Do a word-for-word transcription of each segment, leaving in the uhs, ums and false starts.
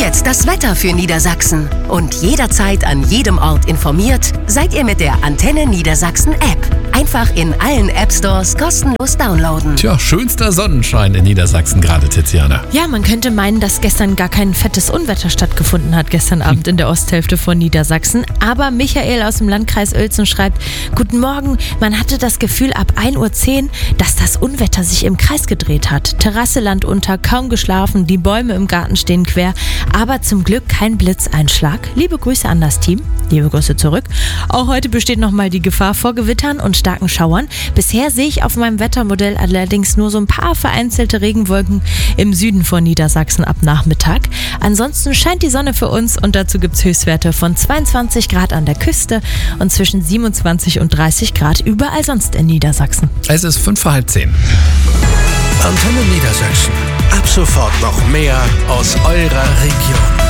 jetzt das Wetter für Niedersachsen. Und jederzeit an jedem Ort informiert seid ihr mit der Antenne Niedersachsen App. Einfach in allen App Stores kostenlos downloaden. Tja, schönster Sonnenschein in Niedersachsen gerade, Tiziana. Ja, man könnte meinen, dass gestern gar kein fettes Unwetter stattgefunden hat, gestern Abend hm. in der Osthälfte von Niedersachsen. Aber Michael aus dem Landkreis Uelzen schreibt, guten Morgen, man hatte das Gefühl ab ein Uhr zehn, dass das Unwetter sich im Kreis gedreht hat. Terrasse Land unter, kaum geschlafen, die Bäume im Garten stehen quer, aber zum Glück kein Blitzeinschlag. Liebe Grüße an das Team, liebe Grüße zurück. Auch heute besteht nochmal die Gefahr vor Gewittern und starken Schauern. Bisher sehe ich auf meinem Wettermodell allerdings nur so ein paar vereinzelte Regenwolken im Süden von Niedersachsen ab Nachmittag. Ansonsten scheint die Sonne für uns und dazu gibt es Höchstwerte von zweiundzwanzig Grad an der Küste und zwischen siebenundzwanzig und dreißig Grad überall sonst in Niedersachsen. Es ist fünf vor halb zehn. Antenne Niedersachsen. Ab sofort noch mehr aus eurer Region.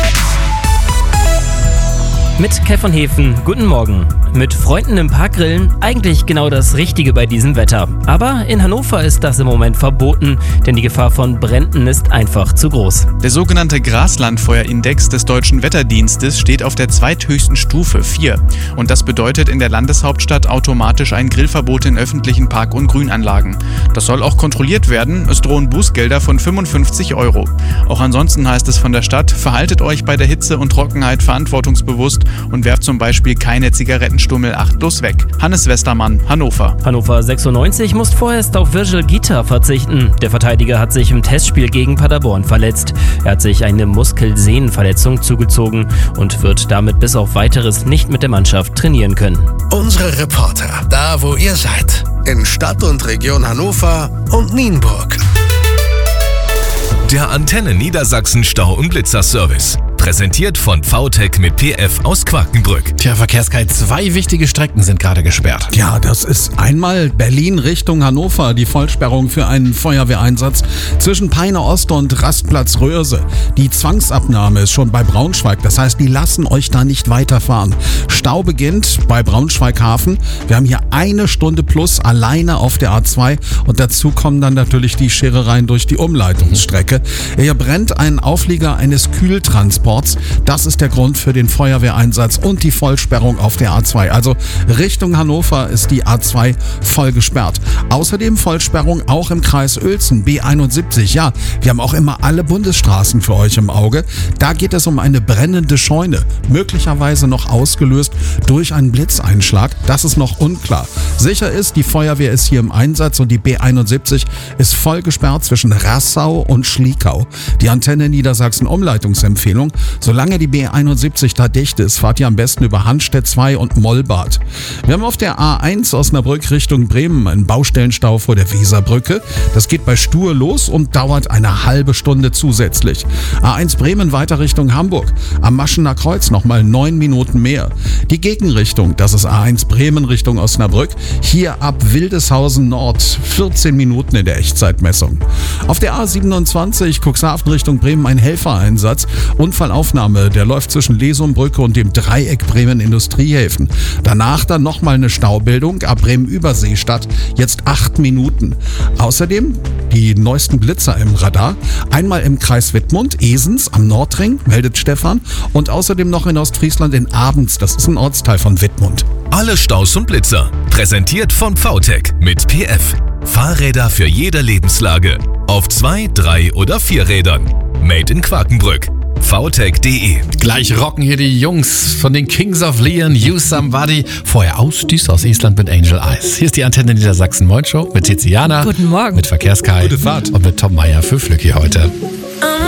Mit Kai von Hefen, guten Morgen. Mit Freunden im Park grillen, eigentlich genau das Richtige bei diesem Wetter. Aber in Hannover ist das im Moment verboten, denn die Gefahr von Bränden ist einfach zu groß. Der sogenannte Graslandfeuerindex des Deutschen Wetterdienstes steht auf der zweithöchsten Stufe, vier. Und das bedeutet in der Landeshauptstadt automatisch ein Grillverbot in öffentlichen Park- und Grünanlagen. Das soll auch kontrolliert werden, es drohen Bußgelder von fünfundfünfzig Euro. Auch ansonsten heißt es von der Stadt, verhaltet euch bei der Hitze und Trockenheit verantwortungsbewusst und werft zum Beispiel keine Zigarettenstummel achtlos weg. Hannes Westermann, Hannover. Hannover sechsundneunzig muss vorerst auf Virgil Gita verzichten. Der Verteidiger hat sich im Testspiel gegen Paderborn verletzt. Er hat sich eine Muskelsehnenverletzung zugezogen und wird damit bis auf Weiteres nicht mit der Mannschaft trainieren können. Unsere Reporter, da wo ihr seid, in Stadt und Region Hannover und Nienburg. Der Antenne Niedersachsen Stau- und Blitzer-Service. Präsentiert von V T E C mit P F aus Quakenbrück. Tja, Verkehrskei, zwei wichtige Strecken sind gerade gesperrt. Ja, das ist einmal Berlin Richtung Hannover, die Vollsperrung für einen Feuerwehreinsatz zwischen Peine Ost und Rastplatz Röhrse. Die Zwangsabnahme ist schon bei Braunschweig, das heißt, die lassen euch da nicht weiterfahren. Stau beginnt bei Braunschweig Hafen. Wir haben hier eine Stunde plus alleine auf der A zwei und dazu kommen dann natürlich die Scherereien durch die Umleitungsstrecke. Hier brennt ein Auflieger eines Kühltransports. Das ist der Grund für den Feuerwehreinsatz und die Vollsperrung auf der A zwei. Also Richtung Hannover ist die A zwei voll gesperrt. Außerdem Vollsperrung auch im Kreis Uelzen, B einundsiebzig. Ja, wir haben auch immer alle Bundesstraßen für euch im Auge. Da geht es um eine brennende Scheune, möglicherweise noch ausgelöst durch einen Blitzeinschlag. Das ist noch unklar. Sicher ist, die Feuerwehr ist hier im Einsatz und die B einundsiebzig ist voll gesperrt zwischen Rassau und Schliekau. Die Antenne Niedersachsen Umleitungsempfehlung: solange die B einundsiebzig da dicht ist, fahrt ihr am besten über Hanstedt zwei und Mollbad. Wir haben auf der A eins Osnabrück Richtung Bremen einen Baustellenstau vor der Weserbrücke. Das geht bei Stur los und dauert eine halbe Stunde zusätzlich. A eins Bremen weiter Richtung Hamburg. Am Maschener Kreuz nochmal neun Minuten mehr. Die Gegenrichtung, das ist A eins Bremen Richtung Osnabrück. Hier ab Wildeshausen Nord vierzehn Minuten in der Echtzeitmessung. Auf der A siebenundzwanzig Cuxhaven Richtung Bremen ein Helfereinsatz. Unfallaufnahme, der läuft zwischen Lesumbrücke und dem Dreieck Bremen Industriehäfen. Danach dann nochmal eine Staubildung ab Bremen-Überseestadt, jetzt acht Minuten. Außerdem die neuesten Blitzer im Radar. Einmal im Kreis Wittmund, Esens am Nordring, meldet Stefan. Und außerdem noch in Ostfriesland in Abends, das ist ein Ortsteil von Wittmund. Alle Staus und Blitzer. Präsentiert von V T E C mit P F. Fahrräder für jede Lebenslage. Auf zwei, drei oder vier Rädern. Made in Quakenbrück. V T E C punkt de. Gleich rocken hier die Jungs von den Kings of Leon, You Somebody. Vorher Ausstieß aus Island mit Angel Eyes. Hier ist die Antenne Niedersachsen Moin Show mit Tiziana. Guten Morgen. Mit Verkehrskei. Gute Fahrt. Und mit Tom Meyer für Flücki heute.